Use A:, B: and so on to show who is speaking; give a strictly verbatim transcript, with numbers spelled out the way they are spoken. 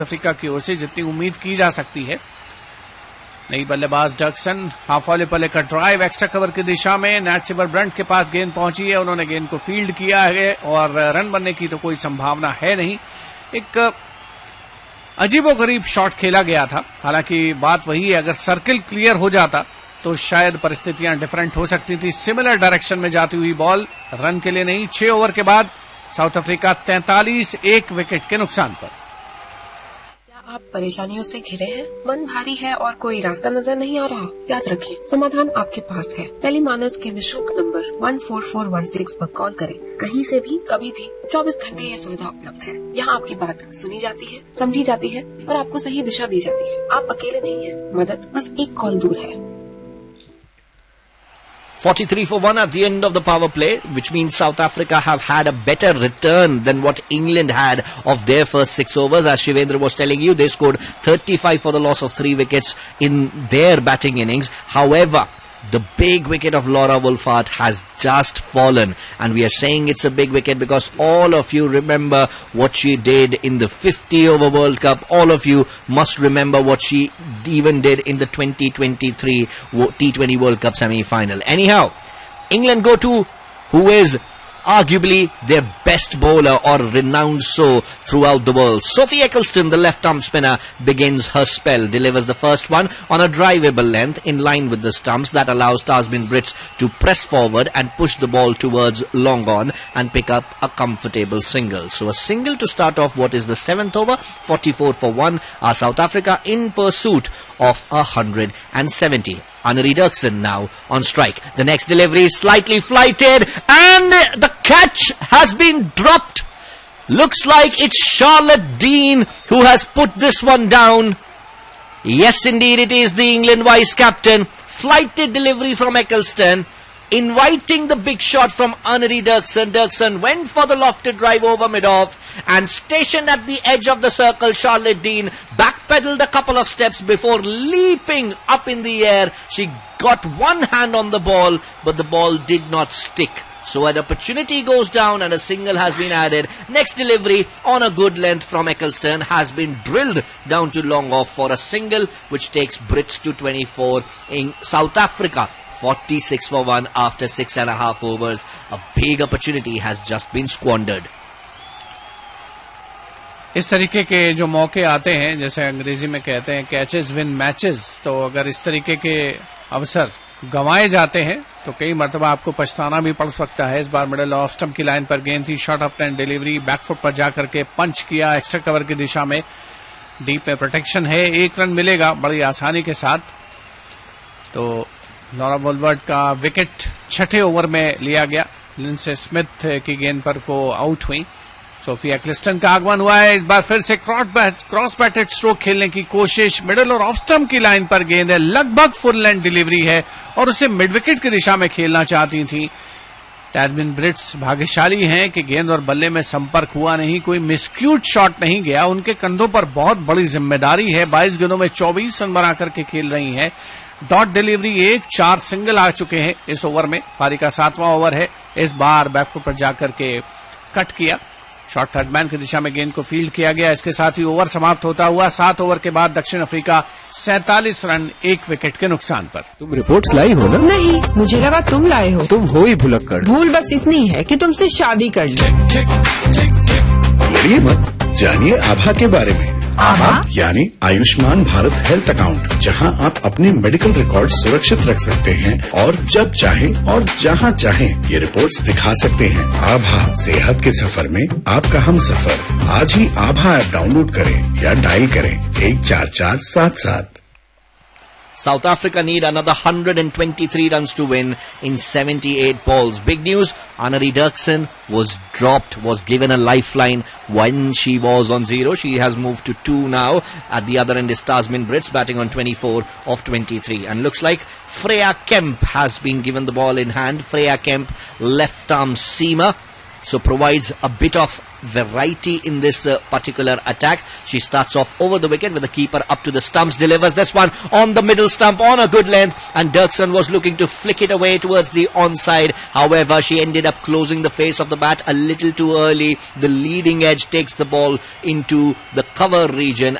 A: Africa की ओर से जितनी उम्मीद की जा सकती है। नई बल्लेबाज डर्कसन हाफ वाले पर लेकर ड्राइव एक्स्ट्रा कवर की दिशा में नैट सिवर ब्रंट के पास गेंद पहुंची है। उन्होंने गेंद को फील्ड किया है और रन बनने की तो कोई संभावना है नहीं। एक अजीबोगरीब शॉट खेला गया था। हालांकि बात वही है, अगर सर्किल क्लियर हो जाता तो शायद परिस्थितियां डिफरेंट हो सकती थी। सिमिलर डायरेक्शन में जाती हुई बॉल रन के लिए नहीं। छह ओवर के बाद साउथ अफ्रीका तैंतालीस एक विकेट के नुकसान पर।
B: आप परेशानियों से घिरे हैं, मन भारी है और कोई रास्ता नजर नहीं आ रहा? याद रखें, समाधान आपके पास है। टेलीमानस के निःशुल्क number one four four one six पर कॉल करें। कहीं से भी कभी भी चौबीस घंटे ये सुविधा उपलब्ध है। यहाँ आपकी बात सुनी जाती है, समझी जाती है और आपको सही दिशा दी जाती है। आप अकेले नहीं हैं, मदद बस एक कॉल दूर है।
C: forty-three for one at the end of the power play, which means South Africa have had a better return than what England had of their first six overs. As Shivendra was telling you, they scored thirty-five for the loss of three wickets in their batting innings. However, the big wicket of Laura Wolfart has just fallen, and we are saying it's a big wicket because all of you remember what she did in the fifty over World Cup. All of you must remember what she even did in the twenty twenty-three T twenty World Cup semi-final. Anyhow, England go to who is arguably their best bowler, or renowned so throughout the world. Sophie Ecclestone, the left-arm spinner, begins her spell, delivers the first one on a drivable length in line with the stumps that allows Tasmin Brits to press forward and push the ball towards long on and pick up a comfortable single. So a single to start off what is the seventh over. Forty-four for one are South Africa in pursuit of one hundred seventy. Annemarie Dirksen now on strike. The next delivery is slightly flighted and the catch has been dropped. Looks like it's Charlotte Dean who has put this one down. Yes, indeed, it is the England vice captain. Flighted delivery from Ecclestone, inviting the big shot from Annemarie Dirksen. Dirksen went for the lofted drive over mid-off and stationed at the edge of the circle. Charlotte Dean backpedaled a couple of steps before leaping up in the air. She got one hand on the ball, but the ball did not stick. So an opportunity goes down and a single has been added. Next delivery on a good length from Ecclestone has been drilled down to long off for a single, which takes Brits to twenty-four in South Africa. forty-six for one after six and a half overs. A big opportunity has just been squandered.
A: इस तरीके के जो मौके आते हैं, जैसे अंग्रेजी में कहते हैं कैचेस विन मैचेस, तो अगर इस तरीके के अवसर गंवाए जाते हैं तो कई मरतबा आपको पछताना भी पड़ सकता है। इस बार मिडल ऑफ स्टंप की लाइन पर गेंद थी, short of ten delivery, back foot पर जाकर के पंच किया एक्स्ट्रा कवर की दिशा में। डीप में प्रोटेक्शन है, एक रन मिलेगा बड़ी आसानी के साथ। तो लॉरा वोल्फर्ट का विकेट छठे ओवर में लिया गया। लिंडसे स्मिथ की गेंद पर वो आउट हुई। सोफी एक्लिस्टन का आगमन हुआ है। इस बार फिर से क्रॉस बैटेड स्ट्रोक खेलने की कोशिश। मिडल और ऑफ स्टंप की लाइन पर गेंद है, लगभग फुल लेंथ डिलीवरी है और उसे मिड विकेट की दिशा में खेलना चाहती थी। टैस्मिन ब्रिट्स भाग्यशाली हैं कि गेंद और बल्ले में संपर्क हुआ नहीं, कोई मिसक्यूट शॉट नहीं गया। उनके कंधों पर बहुत बड़ी जिम्मेदारी है। बाईस गेंदों में चौबीस रन बना करके खेल रही हैं। डॉट डिलीवरी एक, चार सिंगल आ चुके हैं इस ओवर में। पारी का सातवां ओवर है। इस बार बैकफुट पर जाकर के कट किया, शॉर्ट थर्ड मैन की दिशा में गेंद को फील्ड किया गया। इसके साथ ही ओवर समाप्त होता हुआ सात ओवर के बाद दक्षिण अफ्रीका सैंतालीस रन एक विकेट के नुकसान पर।
D: तुम रिपोर्ट्स लाई हो ना?
E: नहीं, मुझे लगा तुम लाए हो।
D: तुम हो ही भुलक्कड़।
E: भूल बस इतनी है कि तुमसे शादी कर ली।
F: लड़िए मत, जानिए आभा के बारे में।
E: आभा
F: यानी आयुष्मान भारत हेल्थ अकाउंट, जहां आप अपने मेडिकल रिकॉर्ड सुरक्षित रख सकते हैं और जब चाहें और जहां चाहें ये रिपोर्ट्स दिखा सकते हैं। आभा, सेहत के सफर में आपका हम सफर। आज ही आभा ऐप डाउनलोड करें या डायल करें एक चार चार सात सात।
C: South Africa need another one hundred twenty-three runs to win in seventy-eight balls. Big news, Annemarie Dirksen was dropped, was given a lifeline when she was on zero. She has moved to two now. At the other end is Tasmin Brits batting on twenty-four of twenty-three. And looks like Freya Kemp has been given the ball in hand. Freya Kemp, left arm seamer, so provides a bit of variety in this uh, particular attack. She starts off over the wicket with the keeper up to the stumps, delivers this one on the middle stump on a good length, and Dirksen was looking to flick it away towards the onside. However, she ended up closing the face of the bat a little too early. The leading edge takes the ball into the cover region